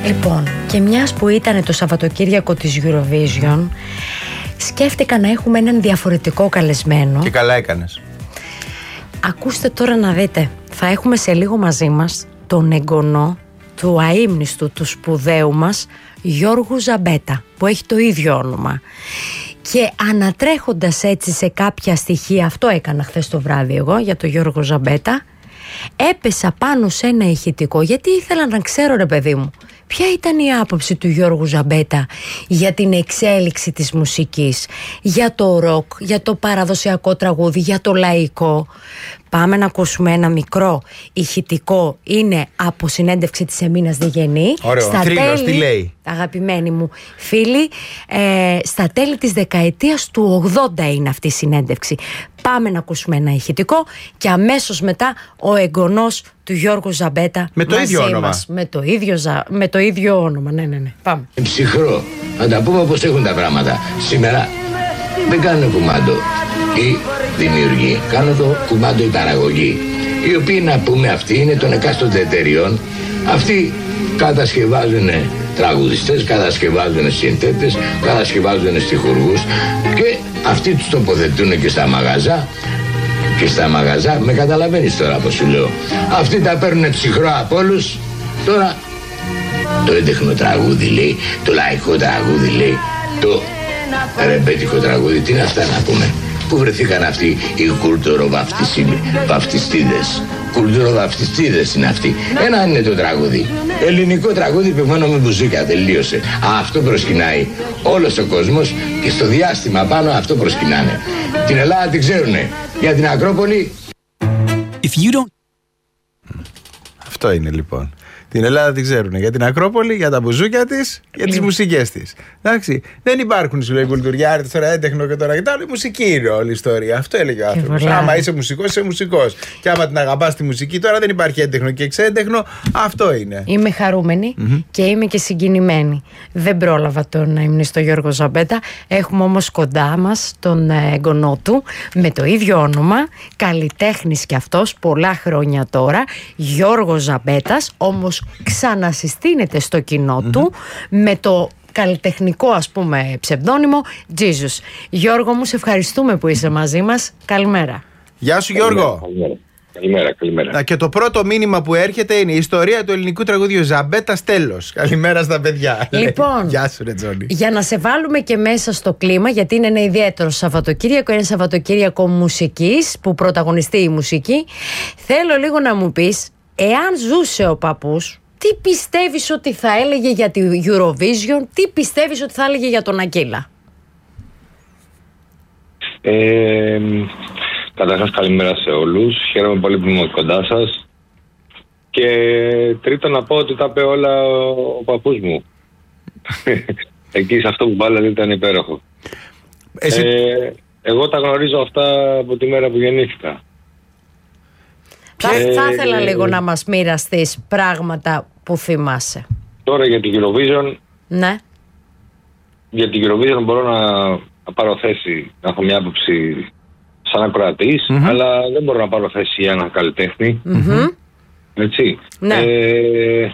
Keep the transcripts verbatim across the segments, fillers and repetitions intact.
Λοιπόν, και μιας που ήταν το Σαββατοκύριακο της Eurovision, σκέφτηκα να έχουμε έναν διαφορετικό καλεσμένο. Και καλά έκανες. Ακούστε τώρα να δείτε. Θα έχουμε σε λίγο μαζί μας τον εγγονό του αείμνηστου, του σπουδαίου μας Γιώργου Ζαμπέτα, που έχει το ίδιο όνομα. Και ανατρέχοντας έτσι σε κάποια στοιχεία, αυτό έκανα χθες το βράδυ εγώ για τον Γιώργο Ζαμπέτα, έπεσα πάνω σε ένα ηχητικό, γιατί ήθελα να ξέρω, ρε παιδί μου, ποια ήταν η άποψη του Γιώργου Ζαμπέτα για την εξέλιξη της μουσικής, για το ροκ, για το παραδοσιακό τραγούδι, για το λαϊκό. Πάμε να ακούσουμε ένα μικρό ηχητικό. Είναι από συνέντευξη της Εμίνας Διγενή. Ωραίο, στα θρύλος, τέλη, τι λέει. αγαπημένοι μου φίλοι, ε, στα τέλη της δεκαετίας του ογδόντα είναι αυτή η συνέντευξη. Πάμε να ακούσουμε ένα ηχητικό και αμέσως μετά ο εγγονός του Γιώργου Ζαμπέτα με το μαζί ίδιο όνομα. μας. Με το ίδιο, με το ίδιο όνομα, ναι, ναι, ναι. Πάμε. Ψυχρό. Να τα πούμε όπως έχουν τα πράγματα. Σήμερα δεν κάνουν κουμάντο οι δημιουργοί. Κάνουν το κουμάντο η παραγωγή. Οι οποίοι, να πούμε, αυτοί είναι των εκάστοτε εταιριών. Αυτοί κατασκευάζουν τραγουδιστές, κατασκευάζουν συνθέτες, κατασκευάζουν στιχουργούς και αυτοί τους τοποθετούν και στα μαγαζά. Και στα μαγαζά, με καταλαβαίνεις τώρα πως σου λέω. Αυτοί τα παίρνουν ψυχρό από όλους. Τώρα το έντεχνο τραγούδι λέει, το λαϊκό τραγούδι λέει, το ρεμπέτικο τραγούδι, τι είναι αυτά να πούμε. Πού βρεθήκαν αυτοί οι κουλτουροβαφτιστίδες. Κουλτουροβαφτιστίδες είναι αυτοί. Ένα είναι το τραγούδι. Ελληνικό τραγούδι πηγμένο με μπουζούκια, τελείωσε. Αυτό προσκυνάει όλος ο κόσμος και στο διάστημα πάνω αυτό προσκυνάνε. Την Ελλάδα την ξέρουνε. Για την Ακρόπολη. If you don't... Αυτό είναι λοιπόν. Την Ελλάδα την ξέρουν για την Ακρόπολη, για τα μπουζούκια της, για τις μουσικές της. Εντάξει. Δεν υπάρχουν, σου λέει, κουλτουριάρτες, τώρα έντεχνο και τώρα και τα. Η μουσική είναι όλη η ιστορία. Αυτό έλεγε ο άνθρωπος. Άμα είσαι μουσικός, είσαι μουσικός. Και άμα την αγαπάς τη μουσική, τώρα δεν υπάρχει έντεχνο και εξέντεχνο. Αυτό είναι. Είμαι χαρούμενη mm-hmm. και είμαι και συγκινημένη. Δεν πρόλαβα τον υμνηστό Γιώργο Ζαμπέτα. Έχουμε όμως κοντά μας τον εγγονό του με το ίδιο όνομα. Καλλιτέχνης κι αυτός, πολλά χρόνια τώρα. Γιώργος Ζαμπέτας, όμως ξανασυστήνεται στο κοινό mm-hmm. του με το καλλιτεχνικό, ας πούμε, ψευδόνυμο Jesus. Γιώργο μου, σε ευχαριστούμε που είσαι μαζί μας. Καλημέρα. Γεια σου, Γιώργο. Καλημέρα. Καλημέρα, καλημέρα. Και το πρώτο μήνυμα που έρχεται είναι η ιστορία του ελληνικού τραγουδιού Ζαμπέτας, τέλος. Καλημέρα στα παιδιά. Λοιπόν, γεια σου, ρε Τζόνι. Για να σε βάλουμε και μέσα στο κλίμα, γιατί είναι ένα ιδιαίτερο Σαββατοκύριακο, ένα Σαββατοκύριακο μουσικής που πρωταγωνιστεί η μουσική, θέλω λίγο να μου πεις, εάν ζούσε ο παππούς, τι πιστεύεις ότι θα έλεγε για τη Eurovision, τι πιστεύεις ότι θα έλεγε για τον Ακύλα? Ε, καταρχάς καλημέρα σε όλους. Χαίρομαι πολύ που είμαι κοντά σας. Και τρίτον να πω ότι τα είπε όλα ο, ο παππούς μου. Εκεί σε αυτό που βάλατε ήταν υπέροχο. Εσύ... Ε, εγώ τα γνωρίζω αυτά από τη μέρα που γεννήθηκα. Θα, ε, θα ήθελα ε, λίγο να μας μοιραστείς πράγματα που θυμάσαι. Τώρα για την Eurovision. Ναι. Για την Eurovision μπορώ να, να πάρω θέση, να έχω μια άποψη σαν ακροατής, mm-hmm. αλλά δεν μπορώ να πάρω θέση για ένα καλλιτέχνη. Mm-hmm. Έτσι. Ναι. Ε,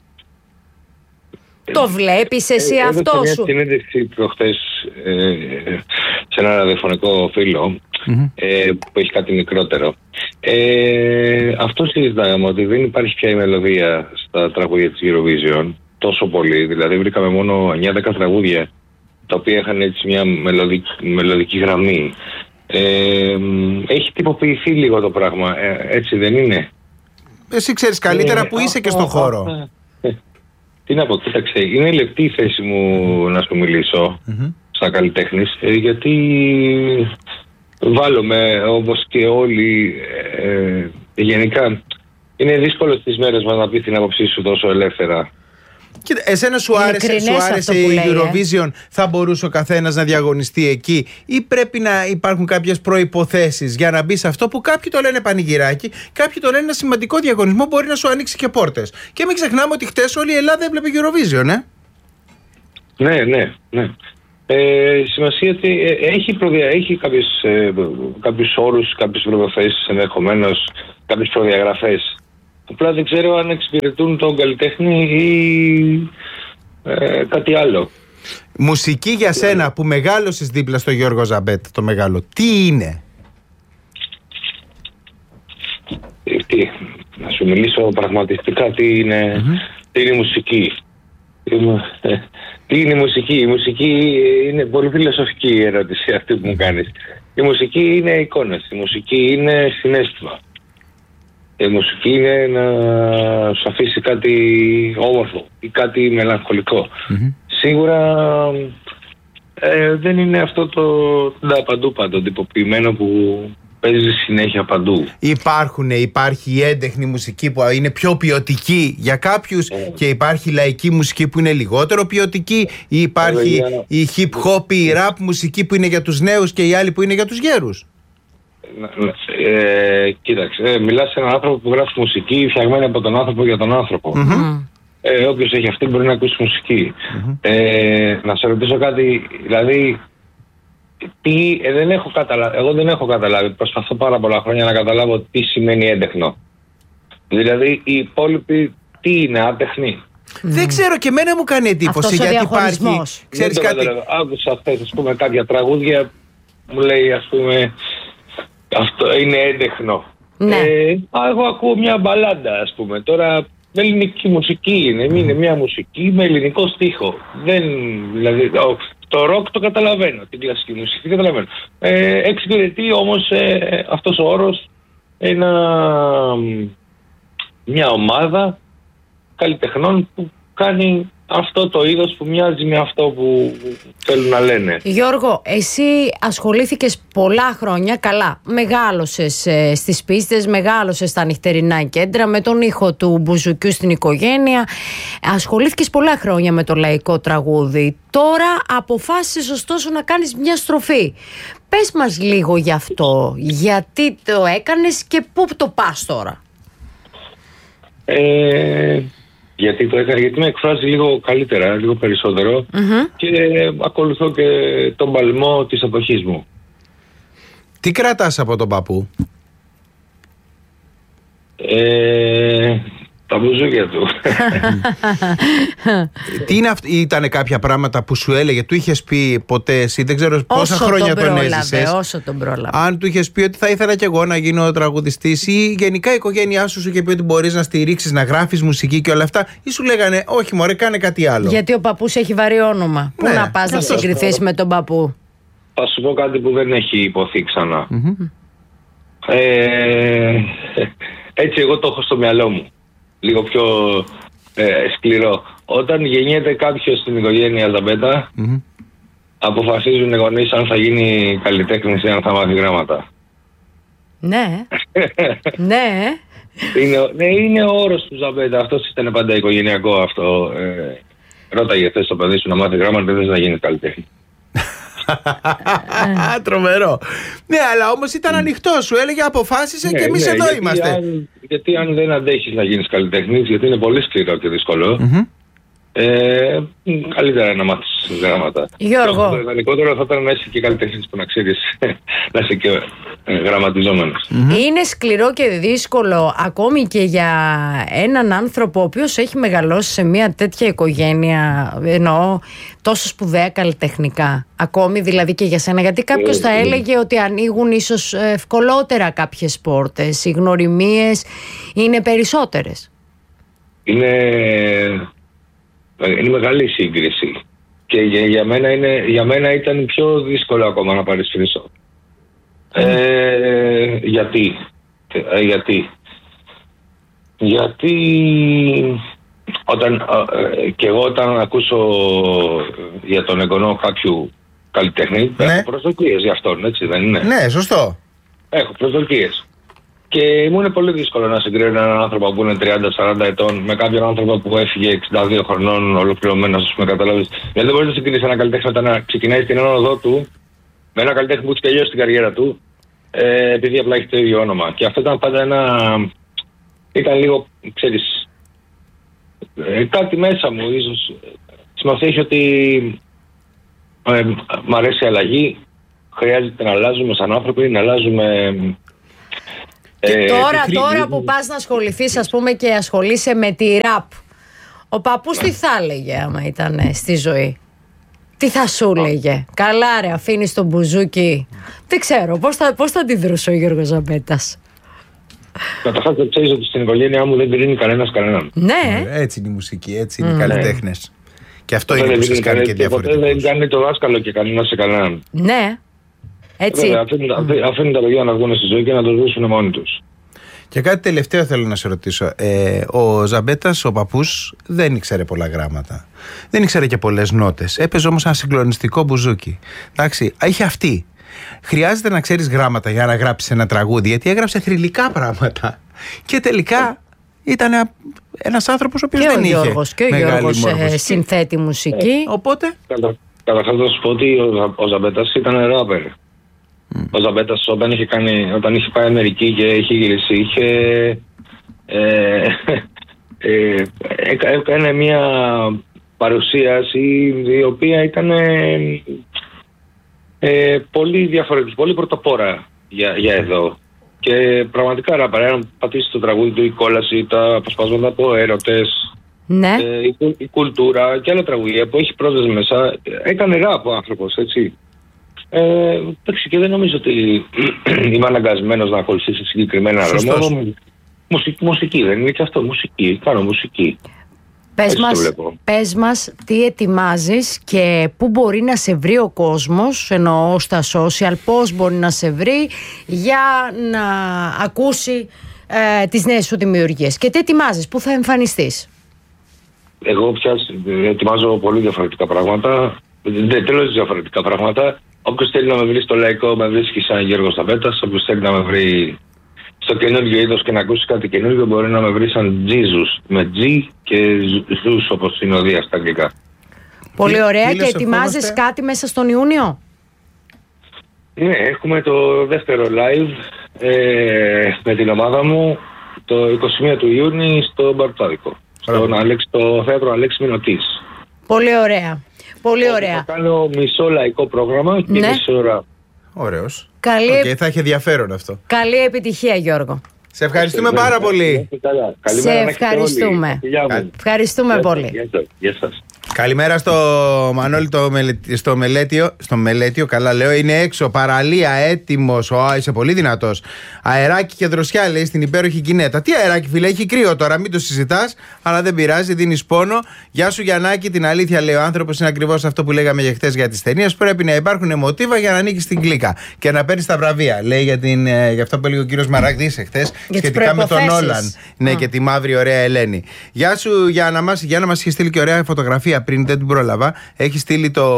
το βλέπεις εσύ ε, αυτό σου? Στην συνέντευξη προχθές ε, σε ένα ραδιοφωνικό φίλο mm-hmm. ε, που έχει κάτι μικρότερο. Ε, αυτό συζητάγαμε, ότι δεν υπάρχει πια η μελωδία στα τραγούδια της Eurovision τόσο πολύ. Δηλαδή βρήκαμε μόνο εννιά δέκα τραγούδια τα οποία είχαν έτσι μια μελωδική, μελωδική γραμμή. Ε, έχει τυποποιηθεί λίγο το πράγμα, ε, έτσι δεν είναι? Εσύ ξέρεις καλύτερα ε, που είσαι και στον χώρο. Ε, τι να πω, κοίταξε, είναι λεπτή η θέση μου να σου μιλήσω mm-hmm. σαν καλλιτέχνης, ε, γιατί βάλουμε όπως και όλοι ε, γενικά είναι δύσκολο στις μέρες μας να πεις την άποψή σου τόσο ελεύθερα. Κοίτα, εσένα σου άρεσε, σου άρεσε η λέει, Eurovision, ε? Θα μπορούσε ο καθένας να διαγωνιστεί εκεί ή πρέπει να υπάρχουν κάποιες προϋποθέσεις για να μπει σε αυτό που κάποιοι το λένε πανηγυράκι, κάποιοι το λένε ένα σημαντικό διαγωνισμό, μπορεί να σου ανοίξει και πόρτες. Και μην ξεχνάμε ότι χτες όλη η Ελλάδα έβλεπε Eurovision, ε? Ναι, ναι, ναι. Ε, σημασία ότι ε, έχει, προδια... έχει κάποιες, ε, κάποιους όρους, κάποιες προϋποθέσεις ενδεχομένως, κάποιες προδιαγραφές. Απλά δεν ξέρω αν εξυπηρετούν τον καλλιτέχνη ή ε, κάτι άλλο. Μουσική για σένα που μεγάλωσες δίπλα στο Γιώργο Ζαμπέτα, το μεγάλο, τι είναι? Τι, να σου μιλήσω πραγματιστικά τι είναι, mm-hmm. τι είναι η μουσική. Τι είναι η μουσική? Η μουσική είναι πολύ φιλοσοφική η ερώτηση αυτή που μου κάνεις. Η μουσική είναι εικόνες, η μουσική είναι συναίσθημα. Η μουσική είναι να σου αφήσει κάτι όμορφο ή κάτι μελαγχολικό. Mm-hmm. Σίγουρα ε, δεν είναι αυτό το παντού πάντο τυποποιημένο που παίζει συνέχεια παντού. Υπάρχουν, υπάρχει η έντεχνη μουσική που είναι πιο ποιοτική για κάποιους mm. και υπάρχει η λαϊκή μουσική που είναι λιγότερο ποιοτική, ή υπάρχει mm. η hip hop, η rap μουσική που είναι για τους νέους και η άλλη που είναι για τους γέρους. Ε, κοίταξε, ε, μιλάς σε έναν άνθρωπο που γράφει μουσική φτιαγμένη από τον άνθρωπο για τον άνθρωπο. Mm-hmm. Ε, όποιος έχει αυτή μπορεί να ακούσει μουσική. Mm-hmm. Ε, να σε ρωτήσω κάτι, δηλαδή τι, ε, δεν έχω καταλάβει, εγώ δεν έχω καταλάβει, προσπαθώ πάρα πολλά χρόνια να καταλάβω τι σημαίνει έντεχνο. Δηλαδή οι υπόλοιποι τι είναι, άτεχνοι? Mm. Δεν ξέρω, και εμένα μου κάνει εντύπωση γιατί υπάρχει. Ξέρεις κάτι? Άκουσα αυτές, ας πούμε, κάποια τραγούδια, μου λέει, ας πούμε, αυτό είναι έντεχνο. Ναι. Ε, α, εγώ ακούω μια μπαλάντα, ας πούμε. Τώρα με ελληνική μουσική είναι, είναι μια μουσική με ελληνικό στίχο. Δεν, δηλαδή, το ροκ το καταλαβαίνω, την κλασική μουσική καταλαβαίνω. Ε, εξυπηρετεί όμως ε, αυτός ο όρος ένα, μια ομάδα καλλιτεχνών που κάνει αυτό το είδος που μοιάζει με αυτό που θέλουν να λένε. Γιώργο, εσύ ασχολήθηκες πολλά χρόνια, καλά, μεγάλωσες ε, στις πίστες, μεγάλωσες στα νυχτερινά κέντρα με τον ήχο του μπουζουκιού στην οικογένεια, ασχολήθηκες πολλά χρόνια με το λαϊκό τραγούδι. Τώρα αποφάσισες ωστόσο να κάνεις μια στροφή. Πες μας λίγο γι' αυτό, γιατί το έκανες και πού το πας τώρα? Ε... Γιατί το έκανα, γιατί με εκφράζει λίγο καλύτερα, λίγο περισσότερο mm-hmm. και ε, ακολουθώ και τον παλμό της εποχής μου. Τι κρατάς από τον παππού? Ε, τα μπουζούκια του. Τι είναι αυ... Ήτανε κάποια πράγματα που σου έλεγε, του είχες πει ποτέ εσύ, δεν ξέρω πόσα όσο χρόνια τον, τον έζησες, όσο τον πρόλαβε. Αν του είχες πει ότι θα ήθελα κι εγώ να γίνω τραγουδιστής, ή γενικά η οικογένειά σου σου είχε πει ότι μπορείς να στηρίξεις, να γράφεις μουσική και όλα αυτά, ή σου λέγανε όχι μωρέ, κάνε κάτι άλλο? Γιατί ο παππούς έχει βαρύ όνομα. Ναι, πού να πας να συγκριθείς με τον παππού? Θα σου πω κάτι που δεν έχει υποθεί ξανά. Mm-hmm. Ε, έτσι εγώ το έχω στο μυαλό μου. Λίγο πιο ε, σκληρό. Όταν γεννιέται κάποιος στην οικογένεια Ζαμπέτα, mm-hmm. αποφασίζουν οι γονείς αν θα γίνει καλλιτέχνης ή αν θα μάθει γράμματα. Ναι. Ναι. Είναι, ναι, είναι ο όρος του Ζαμπέτα. Αυτός ήταν πάντα οικογενειακό αυτό. Ε, ρώταγε θες το παιδί σου να μάθει γράμματα, δεν θες να γίνει καλλιτέχνη. Τρομερό. Ναι, αλλά όμως ήταν ανοιχτό, σου έλεγε αποφάσισε ναι, και εμείς ναι, εδώ γιατί είμαστε. Αν, γιατί αν δεν αντέχεις να γίνεις καλλιτέχνης, γιατί είναι πολύ σκληρό και δύσκολο, mm-hmm. ε, καλύτερα να μάθεις γράμματα. Γιώργο, το ιδανικότερο θα ήταν να είσαι και καλλιτέχνης που να ξέρεις να είσαι και γραμματιζόμενος. Mm-hmm. Είναι σκληρό και δύσκολο ακόμη και για έναν άνθρωπο ο οποίος έχει μεγαλώσει σε μια τέτοια οικογένεια, εννοώ τόσο σπουδαία καλλιτεχνικά, ακόμη δηλαδή και για σένα, γιατί κάποιος θα έλεγε ότι ανοίγουν ίσως ευκολότερα κάποιες πόρτες, οι γνωριμίες είναι περισσότερες. Είναι, είναι μεγάλη σύγκριση και για, για, μένα είναι, για μένα ήταν πιο δύσκολο ακόμα να παρισφρήσω. Mm. Ε, γιατί, ε, γιατί, γιατί όταν, ε, και εγώ όταν ακούσω για τον εγγονό κάποιου καλλιτέχνη, ναι. έχω προσδοκίες για αυτόν, έτσι δεν είναι? Ναι, σωστό. Έχω προσδοκίες. Και μου είναι πολύ δύσκολο να συγκρίνω έναν άνθρωπο που είναι τριάντα σαράντα ετών με κάποιον άνθρωπο που έφυγε εξήντα δύο χρονών ολοκληρωμένος, ας πούμε, καταλάβεις. Γιατί δεν μπορείς να συγκρίνεις έναν καλλιτέχνη όταν να ξεκινάει την άνοδό του με έναν καλλιτέχνη που έχει τελειώσει την καριέρα του, ε, επειδή απλά έχει το ίδιο όνομα. Και αυτό ήταν πάντα ένα. Ήταν λίγο, ξέρεις, ε, κάτι μέσα μου, ίσως. Σημασία έχει ότι ε, μ' αρέσει η αλλαγή. Χρειάζεται να αλλάζουμε σαν άνθρωποι, να αλλάζουμε Και Ε, τώρα, τη τώρα χρήση- που πας να ασχοληθείς, ας πούμε, και ασχολείσαι με τη ραπ, ο παππούς τι θα έλεγε άμα ήταν ε, στη ζωή? Τι θα σου έλεγε? Καλά ρε, αφήνεις τον μπουζούκι. Δεν ξέρω, πώς θα, πώς θα αντιδρούσε ο Γιώργος Ζαμπέτας? Καταρχάς δεν ξέρεις ότι στην οικογένειά μου δεν κρίνει κανένας κανέναν. Ναι, Ε, Έτσι είναι η μουσική, έτσι είναι οι καλλιτέχνες. Και αυτό είναι Δεν που σας κρίνει κάνει και κανένας, ποτέ δεν διαφορετικούς. κάνει το δάσκαλο και κανένας σε κανέναν. ναι. Έτσι. Βέβαια, αφήνουν, αφή- αφήνουν τα παιδιά να βγουν στη ζωή και να το ζήσουν μόνοι τους. Και κάτι τελευταίο θέλω να σε ρωτήσω. Ε, ο Ζαμπέτας, ο παππούς, δεν ήξερε πολλά γράμματα. Δεν ήξερε και πολλές νότες. Έπαιζε όμως ένα συγκλονιστικό μπουζούκι. Εντάξει, είχε αυτή. Χρειάζεται να ξέρεις γράμματα για να γράψεις ένα τραγούδι, γιατί έγραψε θρυλικά πράγματα. Και τελικά ήταν ένα- ένας άνθρωπος ο οποίος Και ο δεν Γιώργος, είχε και ο μεγάλη Γιώργος ε, μόρφωση. συνθέτει μουσική. Οπότε, Κατα- Καταρχάς να σου πω ότι ο, Ζα- ο Ζαμπέτας ήταν ράπερ. Ο Ζαμπέτας όταν είχε, κάνει, όταν είχε πάει Αμερική και είχε γυρίσει, είχε ε, ε, έκα- έκανε μια παρουσίαση η οποία ήταν ε, ε, πολύ διαφορετική, πολύ πρωτοπόρα για, για εδώ. Και πραγματικά ράπερ, αν πατήσει το τραγούδι του, η κόλαση, τα αποσπάσματα από έρωτες, Ναι. ε, η, κου- η κουλτούρα και άλλα τραγούδια που έχει πρόσβαση μέσα, έκανε ράπ ο άνθρωπος, έτσι. Ε, εντάξει, και δεν νομίζω ότι είμαι αναγκασμένος να ακολουθήσω συγκεκριμένα Σωστός. δρόμο. Μουσική, μουσική δεν είναι και αυτό, μουσική, κάνω μουσική. Πες Έτσι το μας, βλέπω. πες μας τι ετοιμάζεις και πού μπορεί να σε βρει ο κόσμος, εννοώ στα social, πώς μπορεί να σε βρει για να ακούσει ε, τις νέες σου δημιουργίες. Και τι ετοιμάζεις, πού θα εμφανιστείς? Εγώ πια ετοιμάζω πολύ διαφορετικά πράγματα, δεν τέλος διαφορετικά πράγματα. Όποιος θέλει να με βρει στο λαϊκό, με βρίσκει σαν Γιώργος Ζαμπέτας. Όποιος θέλει να με βρει στο καινούργιο είδος και να ακούσει κάτι καινούργιο, μπορεί να με βρει σαν Jesus, με G και Zeus, όπως είναι ο Δίας στα αγγλικά. Πολύ Τι- ωραία. τι Και λες, ετοιμάζεις ευχόμαστε? κάτι μέσα στον Ιούνιο? Ναι, έχουμε το δεύτερο live ε, με την ομάδα μου το είκοσι μία του Ιούνιου στο Μπαρτάδικο. Στον Αλέξ, στο θέατρο Αλέξη Μινωτής. Πολύ ωραία. Πολύ Θα ωραία. κάνω μισό λαϊκό πρόγραμμα και Ναι. μισή ώρα. ωραίος. Καλή, Οκ, θα έχει ενδιαφέρον αυτό. καλή επιτυχία, Γιώργο. Σε ευχαριστούμε πάρα πολύ. Καλά. Καλημέρα Σε να έχετε ευχαριστούμε. όλοι. Φιλιά μου. Καλ- Ευχαριστούμε Γεια σας, πολύ. Γεια σας. Γεια σας. Καλημέρα στο Μανώλη το μελε- στο Μελέτιο. Στο Μελέτιο, καλά λέω. Είναι έξω, παραλία, έτοιμος. Ω, είσαι πολύ δυνατός. Αεράκι και δροσιά, λέει, στην υπέροχη Κινέτα. Τι αεράκι, φίλε, έχει κρύο τώρα, μην το συζητάς. Αλλά δεν πειράζει, δίνεις πόνο. Γεια σου, Γιαννάκη, την αλήθεια λέει ο άνθρωπος είναι ακριβώς αυτό που λέγαμε για χτες για τις ταινίες. Πρέπει να υπάρχουν μοτίβα για να ανήκει στην κλίκα και να παίρνει τα βραβεία. Λέει για, την, ε, για αυτό που έλεγε ο κύριος Μαρagδής εχθές τις σχετικά με τον προϋποθέσεις. Όλαν. Ναι, Α. και τη μαύρη ωραία Ελένη. Γεια σου, για να μας, για να μας έχει στείλει και ωραία φωτογραφία πριν, δεν την πρόλαβα. Έχει στείλει το,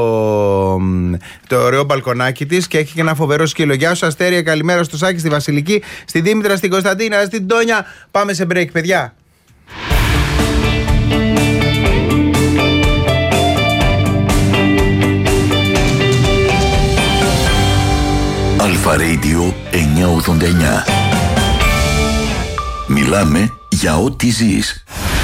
το ωραίο μπαλκονάκι της και έχει και ένα φοβερό σκύλο. Γεια σου, Αστέρια, καλημέρα στο Σάκη, στη Βασιλική, στη Δήμητρα, στην Κωνσταντίνα, στην Τόνια. Πάμε σε break, παιδιά. Αλφα Radio εννιακόσια ογδόντα εννιά. Μιλάμε για ό,τι ζεις.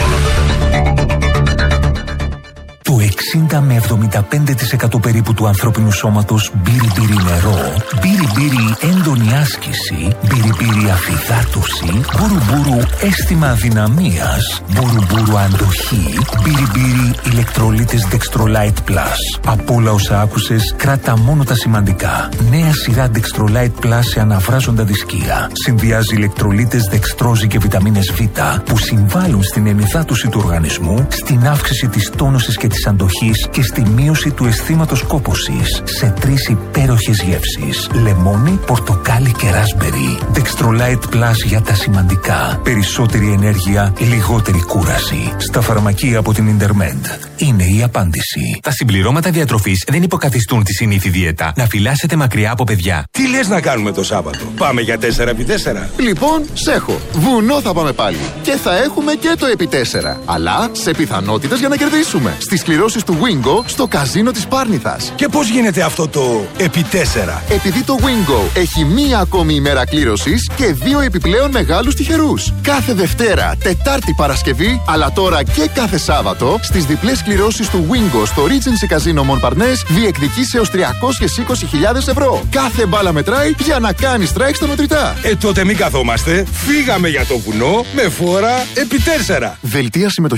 Το εξήντα με εβδομήντα πέντε τοις εκατό περίπου του ανθρώπινου σώματος μπύρι-μπύρι νερό, μπύρι-μπύρι έντονη άσκηση, μπύρι-μπύρι αφυδάτωση, μπουρου-μπουρου αίσθημα αδυναμίας, μπουρου-μπουρου αντοχή, μπύρι-μπύρι ηλεκτρολίτες Dextrolite Plus. Από όλα όσα άκουσες, κράτα μόνο τα σημαντικά. Νέα σειρά Dextrolite Plus σε αναβράζοντα δισκία. Συνδυάζει ηλεκτρολίτες δεξτρόζη και βιταμίνες Β που συμβάλλουν στην ενυδάτωση του οργανισμού, στην αύξηση της τόνωσης και της αντοχής και στη μείωση του αισθήματος κόπωσης σε τρεις υπέροχες γεύσεις: λεμόνι, πορτοκάλι και ράσμπερι. Dextrolite Plus για τα σημαντικά. Περισσότερη ενέργεια, λιγότερη κούραση. Στα φαρμακεία από την Intermed. Είναι η απάντηση. Τα συμπληρώματα διατροφής δεν υποκαθιστούν τη συνήθη δίαιτα. Να φυλάσσετε μακριά από παιδιά. Τι λες να κάνουμε το Σάββατο? Πάμε για τέσσερα επί τέσσερα. Λοιπόν, σέχω. Βουνό θα πάμε πάλι. Και θα έχουμε και το επί τέσσερα. Αλλά σε πιθανότητες για να κερδίσουμε. Στις κληρώσεις του Wingo στο καζίνο της Πάρνηθας. Και πώς γίνεται αυτό το επί τέσσερα? Επειδή το Wingo έχει μία ακόμη ημέρα κλήρωσης και δύο επιπλέον μεγάλους τυχερούς. Κάθε Δευτέρα, Τετάρτη, Παρασκευή, αλλά τώρα και κάθε Σάββατο ευρώ στις διπλές κληρώσεις του Wingo στο Regency Casino Montparnasse διεκδικείς έως τριακόσιες είκοσι χιλιάδες ευρώ. Κάθε μπάλα μετράει για να κάνει strike στα μετρητά. Ε, τότε μην καθόμαστε. Φύγαμε για το βουνό με φόρα επί τέσσερα. Δελτία συμμετοχής.